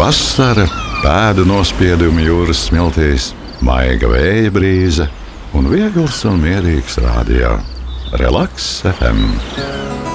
Vasara, pēdu nospiedumi jūras smiltīs, maiga vēja brīze un viegls un mierīgs rādio. Relaks FM.